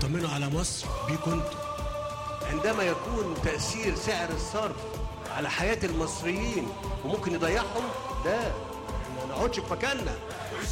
اطمنوا على مصر بيكم انتوا. عندما يكون تأثير سعر الصرف على حياة المصريين وممكن يضيعهم، ده ما نقعدش في مكاننا.